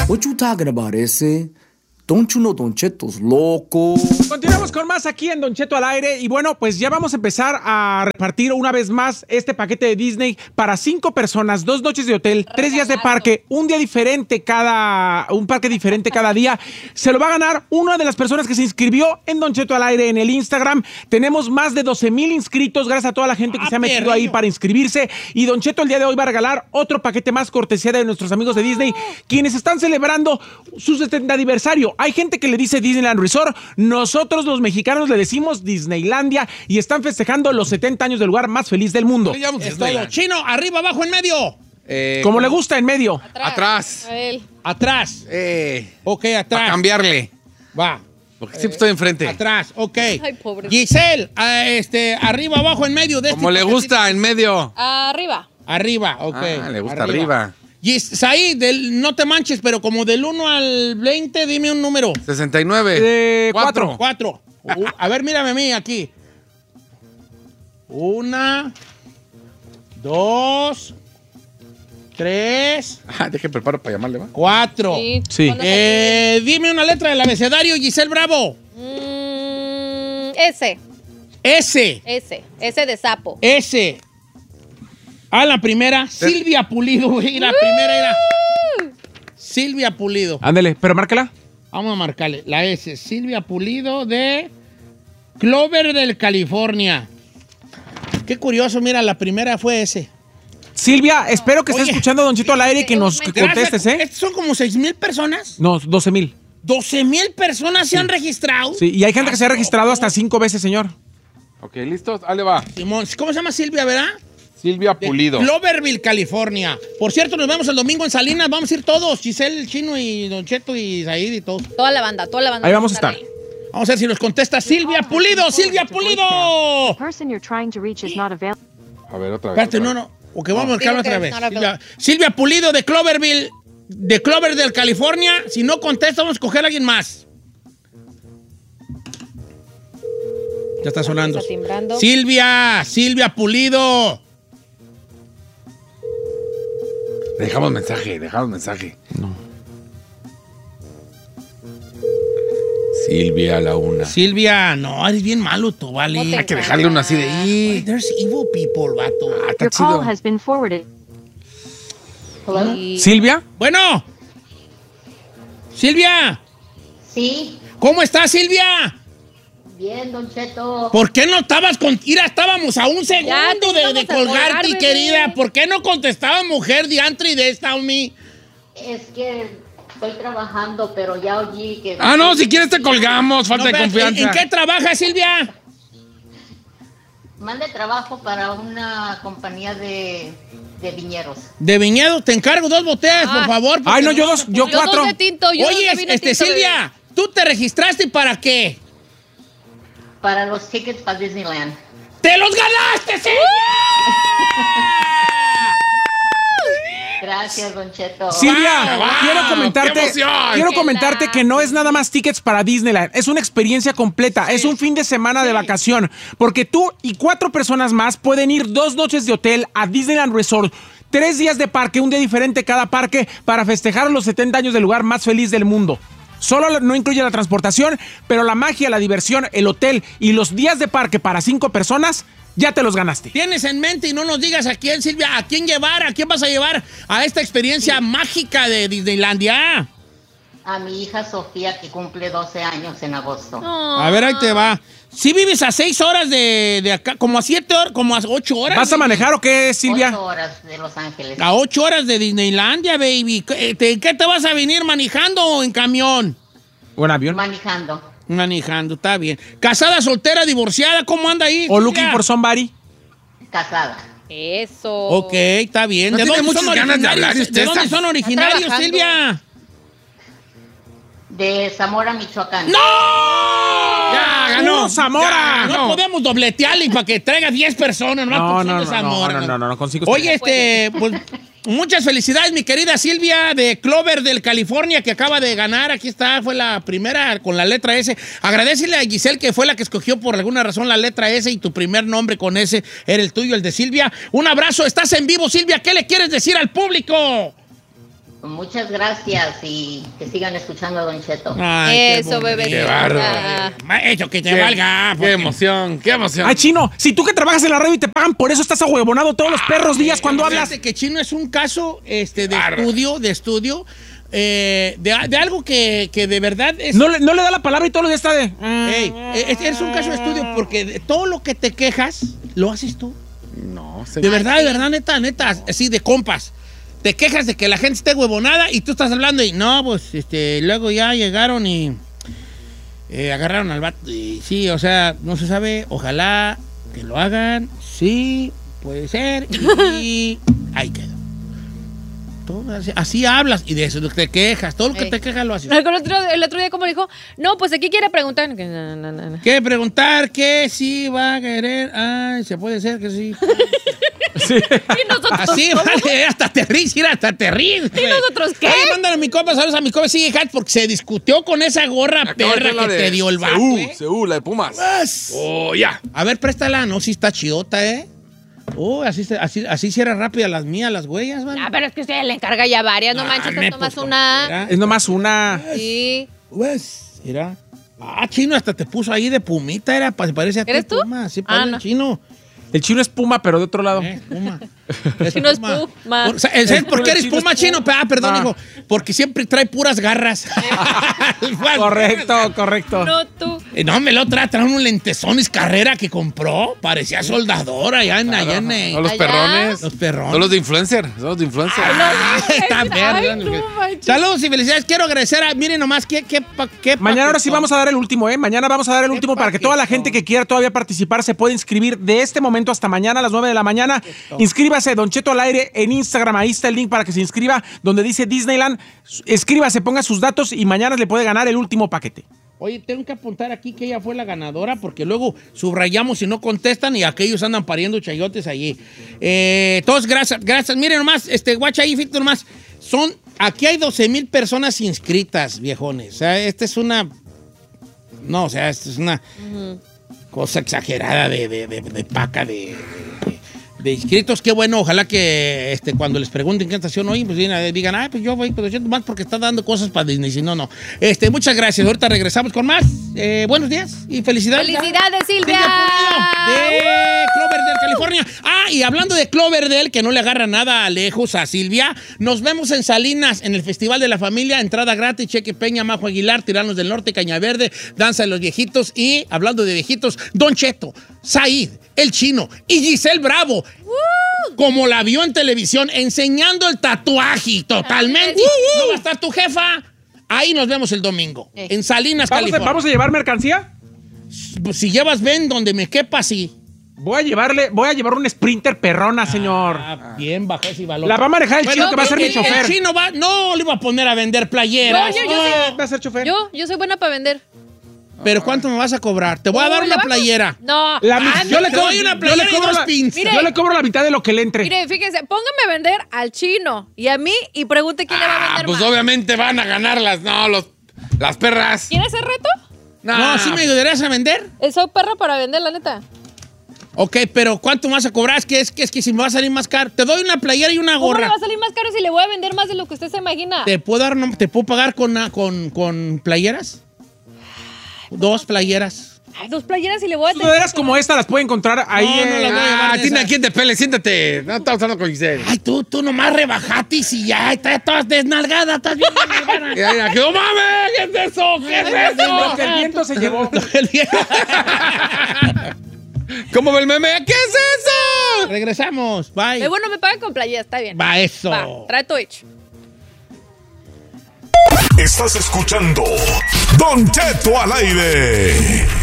What you talking about, ese? Don't you know Don Cheto's loco? Continuamos con más aquí en Don Cheto al aire. Y bueno, pues ya vamos a empezar a repartir una vez más este paquete de Disney para 5 personas, 2 noches de hotel, 3 días de parque, un parque diferente cada día. Se lo va a ganar una de las personas que se inscribió en Don Cheto al aire en el Instagram. Tenemos más de 12,000 inscritos, gracias a toda la gente que se ha metido ahí para inscribirse. Y Don Cheto el día de hoy va a regalar otro paquete más cortesía de nuestros amigos de Disney, quienes están celebrando su 70 aniversario. Hay gente que le dice Disneyland Resort, nosotros los mexicanos le decimos Disneylandia y están festejando los 70 años del lugar más feliz del mundo. Es todo. Chino, arriba, abajo, en medio. Como le gusta, en medio. Atrás. Atrás. Ok, atrás. A cambiarle. Va. Porque siempre estoy enfrente. Atrás, ok. Ay, pobre. Giselle, arriba, abajo, en medio de Como le gusta, en medio. Arriba. Arriba, ok. Le gusta arriba. Said, no te manches, pero como del 1 al 20, dime un número. 69. 4. 4. A ver, mírame a mí aquí. 1, 2, 3. Deje preparo para llamarle, ¿va? 4. Sí. Dime una letra del abecedario, Giselle Bravo. S. S. S de sapo. S. La primera, Silvia Pulido, güey. La primera era Silvia Pulido. Ándele, pero márcala. Vamos a marcarle la S. Silvia Pulido de Clover del California. Qué curioso, mira, la primera fue S. Silvia, espero que estés escuchando a Don Chito al aire y que nos contestes, ¿eh? ¿Estos son como 6,000 personas? No, 12,000. 12,000 personas se han registrado. Sí, y hay gente que se ha registrado hasta 5 veces, señor. Ok, ¿listos? Ale va. Simón, ¿cómo se llama Silvia, verdad? Silvia Pulido. De Cloverville, California. Por cierto, nos vemos el domingo en Salinas. Vamos a ir todos. Giselle, el Chino y Don Cheto y Said y todos. Toda la banda. Ahí vamos a estar. Vamos a ver si nos contesta Silvia Pulido. ¡Silvia Pulido! A ver, otra vez. Espérate, no. Ok, vamos a marcarla otra vez. Silvia Pulido de Cloverville, de Clover del California. Si no contesta, vamos a escoger a alguien más. Ya está sonando. Está timbrando. Silvia Pulido. Dejamos mensaje. No. Silvia, la una. Silvia, no, eres bien malo tú, vale. Hay que dejarle una así de ahí. There's evil people, vato. Está chido. ¿Silvia? Bueno. Silvia. Sí, ¿Cómo estás, Silvia? bien, Don Cheto. ¿Por qué no estabas con... Mira, estábamos a un segundo te íbamos de a colgar, colgarte, bebé. querida. ¿Por qué no contestaba mujer diantre de esta, Omi? Es que estoy trabajando, pero ya oí que... No, si quieres te colgamos. Falta de pero, confianza. ¿En qué trabajas, Silvia? Mande trabajo para una compañía de viñeros. De viñedo, te encargo 2 botellas, por favor. Ay, no, yo 4. Yo 2 de tinto. Yo Oye, 2 de vino tinto, Silvia, ¿tú te registraste para qué? Para los tickets para Disneyland. ¡Te los ganaste, Silvia! Gracias, Don Cheto. Silvia, ¡Wow! ¡Qué emoción! quiero comentarte que no es nada más tickets para Disneyland, es una experiencia completa, es un fin de semana de vacación, porque tú y 4 personas más pueden ir 2 noches de hotel a Disneyland Resort, 3 días de parque, un día diferente cada parque, para festejar los 70 años del lugar más feliz del mundo. Solo no incluye la transportación, pero la magia, la diversión, el hotel y los días de parque para 5 personas, ya te los ganaste. Tienes en mente y no nos digas a quién, Silvia, a quién vas a llevar a esta experiencia mágica de Disneylandia. A mi hija Sofía, que cumple 12 años en agosto. A ver, ahí te va. Si vives a 6 horas de acá, como a 7 horas, como a 8 horas. ¿Vas a manejar o qué, Silvia? 8 horas de Los Ángeles. A 8 horas de Disneylandia, baby. ¿Qué te vas a venir manejando o en camión? ¿O en avión? Manejando. Manejando, está bien. ¿Casada, soltera, divorciada? ¿Cómo anda ahí? ¿O looking for somebody? Casada. Eso. Ok, está bien. No ¿De tiene dónde son muchas ganas de originarios? hablar, usted ¿De dónde está- son originarios, trabajando. Silvia? De Zamora, Michoacán. ¡No! ¡Ya ganó! Zamora! No podemos dobletearle para que traiga 10 personas. No, consigo. Oye, pues, muchas felicidades, mi querida Silvia de Clover del California, que acaba de ganar. Aquí está, fue la primera con la letra S. Agradecele a Giselle, que fue la que escogió por alguna razón la letra S y tu primer nombre con S era el tuyo, el de Silvia. Un abrazo, estás en vivo, Silvia. ¿Qué le quieres decir al público? Muchas gracias y que sigan escuchando a Don Cheto. Ay, qué Eso, bonito. bebé. Qué bárbaro. Eso que te valga. Qué porque- emoción, qué emoción. Ay, Chino, si tú que trabajas en la radio y te pagan por eso estás ahuevonado todos los perros días cuando hablas. Fíjate que Chino es un caso de Bárbaro. estudio, de algo que de verdad es... No le da la palabra y todos los días está de... Ey, es un caso de estudio porque de todo lo que te quejas, lo haces tú. No, De verdad, neta, así de compas. Te quejas de que la gente esté huevonada y tú estás hablando y no, pues, luego ya llegaron y agarraron al vato. Y sí, o sea, no se sabe, ojalá que lo hagan, sí, puede ser, y ahí quedó. Todo así hablas y de eso te quejas, todo lo que Ey. te quejas lo haces. El otro día como dijo, no, pues aquí quiere preguntar. Que no. ¿Qué preguntar? ¿Qué sí va a querer? Ay, se puede ser que sí. ¿Y nosotros Así, cómo? vale, hasta te ríes, mira, hasta te ríes. ¿Y nosotros qué? Oye, mándale a mi copa, ¿sabes? A mi copa sigue hat porque se discutió con esa gorra perra que te dio el vato, Seúl, la de Pumas. Oh, ya. A ver, préstala, no, sí está chidota, ¿eh? Oh, así cierra rápida las mías, las huellas, ¿vale? Ah, pero es que usted le encarga ya varias, no manches, Mames, es nomás pues, una. mira. Es nomás una... Sí. Pues, mira. Ah, Chino, hasta te puso ahí de pumita, se parece a ti. ¿Eres tú? Puma, sí, Ah, parece no. el Chino. El Chino es Puma, pero de otro lado. Puma. Chino es Puma. ¿Sabes por qué eres El Chino es Puma, Chino? Puma. Perdón, Ah. hijo. Porque siempre trae puras garras. Correcto. No tú. No, me lo trae unos lentesones Carrera que compró. Parecía soldadora allá en... Son los Allá. perrones. Los perrones. Son los de influencer. Son los de influencer. Está Ay, verde. no manches. Saludos y felicidades. Quiero agradecer a... Miren nomás, qué Mañana ahora sí paquetón. vamos a dar el último, ¿eh? Mañana vamos a dar el último para que toda la gente que quiera todavía participar se pueda inscribir de este momento hasta mañana a las 9 de la mañana. Inscríbase, Don Cheto al aire en Instagram. Ahí está el link para que se inscriba donde dice Disneyland. Escríbase, ponga sus datos y mañana le puede ganar el último paquete. Oye, tengo que apuntar aquí que ella fue la ganadora porque luego subrayamos y no contestan y aquellos andan pariendo chayotes allí. Todos, gracias. Miren nomás, guacha ahí, fíjate nomás. Aquí hay 12,000 personas inscritas, viejones. O sea, esta es una cosa exagerada de paca de inscritos. Qué bueno, ojalá que cuando les pregunten qué estación hoy, pues digan, pues yo voy con 200 más porque está dando cosas para Disney. Si no. Muchas gracias. Ahorita regresamos con más. Buenos días y felicidades. ¡Felicidades, Silvia! De Cloverdale, California. Ah, y hablando de Cloverdale, que no le agarra nada lejos a Silvia, nos vemos en Salinas, en el Festival de la Familia, entrada gratis, Cheque Peña, Majo Aguilar, Tiranos del Norte, Caña Verde, Danza de los Viejitos y, hablando de viejitos, Don Cheto, Said, El Chino y Giselle Bravo. Como la vio en televisión, enseñando el tatuaje totalmente. ¿No va a estar tu jefa? Ahí nos vemos el domingo, en Salinas, California. ¿Vamos a llevar mercancía? Pues, si llevas, ven donde me quepa, sí. Voy a llevar un Sprinter perrona, señor. Bien, bajó ese valor. La va a manejar el Chino, que va a ser mi chofer. El Chino no le iba a poner a vender playeras. Yo Va a ser chofer. Yo soy buena para vender. Pero ¿cuánto me vas a cobrar? Te voy a dar ¿le una vas a- playera. No. Yo le te doy una playera y dos pins. Mire. Yo le cobro la mitad de lo que le entre. Mire, fíjese, póngame a vender al Chino y a mí y pregunte quién le va a vender Pues más. obviamente van a ganar las perras. ¿Quieres hacer reto? No, ¿sí me ayudarías a vender? Soy perra para vender, la neta. Ok, pero ¿cuánto me vas a cobrar? Es que si me va a salir más caro. Te doy una playera y una ¿Cómo gorra. le va a salir más caro si le voy a vender más de lo que usted se imagina? ¿Te puedo pagar con playeras? 2 playeras. Ay, 2 playeras y le voy a Sudaderas como esta las puede encontrar ahí. No, no las voy a llevar. Ah, tiene esa. a quien te pele, siéntate. No estamos hablando con Giselle. Ay, tú nomás rebajatis y ya está todas desnalgadas. Estás bien desnalgada. Mira, ¡no mames! ¿Qué es eso? ¿Qué es Lo eso? que el viento se llevó. ¿Cómo ve el meme? ¿Qué es eso? Regresamos. Bye. Bueno, me pagan con playeras, está bien. Va, eso. Va, trato hecho. Estás escuchando Don Cheto al aire.